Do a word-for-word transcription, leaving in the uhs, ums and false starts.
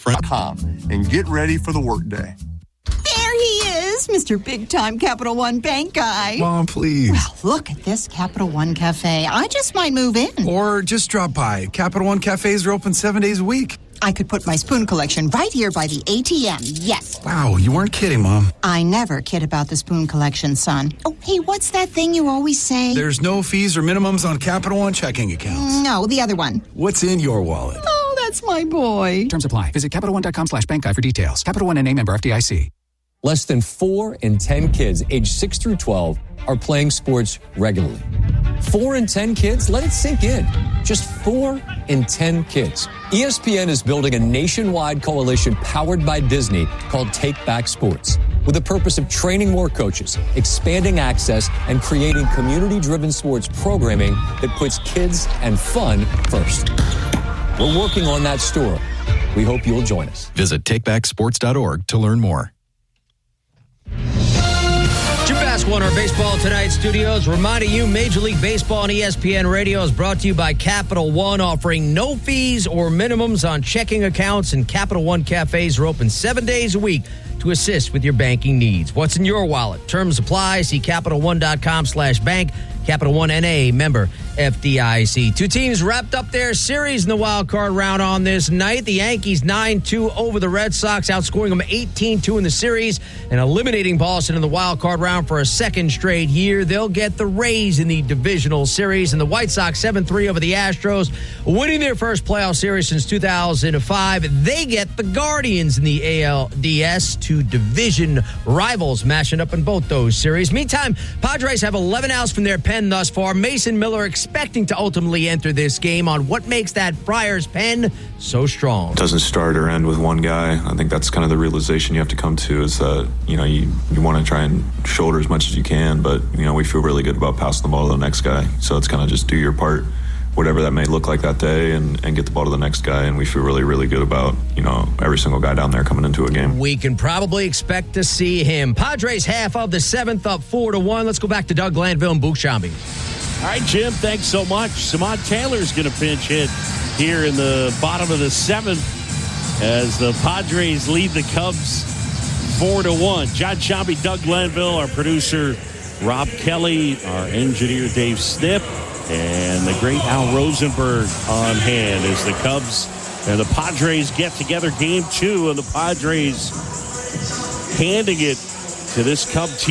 friend dot com and get ready for the workday. There he is, Mister Big Time Capital One Bank guy. Mom, please. Well, look at this Capital One Cafe. I just might move in. Or just drop by. Capital One cafes are open seven days a week. I could put my spoon collection right here by the A T M, yes. Wow, you weren't kidding, Mom. I never kid about the spoon collection, son. Oh, hey, what's that thing you always say? There's no fees or minimums on Capital One checking accounts. No, the other one. What's in your wallet? Oh, that's my boy. Terms apply. Visit CapitalOne.com slash bank guide for details. Capital One N A member F D I C. Less than four in ten kids aged six through twelve are playing sports regularly. Four in ten kids? Let it sink in. Just four in ten kids. E S P N is building a nationwide coalition powered by Disney called Take Back Sports, with the purpose of training more coaches, expanding access, and creating community-driven sports programming that puts kids and fun first. We're working on that story. We hope you'll join us. Visit take back sports dot org to learn more. Jim Bass won our Baseball Tonight studios. Reminding you, Major League Baseball and E S P N Radio is brought to you by Capital One, offering no fees or minimums on checking accounts, and Capital One cafes are open seven days a week to assist with your banking needs. What's in your wallet? Terms apply. See CapitalOne.com slash bank. Capital One N A member F D I C. Two teams wrapped up their series in the wild card round on this night. The Yankees nine two over the Red Sox, outscoring them eighteen two in the series and eliminating Boston in the wild card round for a second straight year. They'll get the Rays in the divisional series, and the White Sox seven three over the Astros, winning their first playoff series since two thousand five. They get the Guardians in the A L D S, two division rivals mashing up in both those series. Meantime, Padres have eleven outs from their pen thus far. Mason Miller expecting to ultimately enter this game on what makes that Friars pen so strong. It doesn't start or end with one guy. I think that's kind of the realization you have to come to, is that, you know, you, you want to try and shoulder as much as you can, but, you know, we feel really good about passing the ball to the next guy. So it's kind of just do your part, whatever that may look like that day, and, and get the ball to the next guy. And we feel really, really good about, you know, every single guy down there coming into a game. We can probably expect to see him. Padres half of the seventh, up four to one. Let's go back to Doug Glanville and Boog Sciambi. All right, Jim, thanks so much. Samad Taylor's going to pinch hit here in the bottom of the seventh as the Padres lead the Cubs four to one. John Sciambi, Doug Glanville, our producer Rob Kelly, our engineer Dave Snip, and the great Al Rosenberg on hand as the Cubs and the Padres get together game two, and the Padres handing it to this Cub team.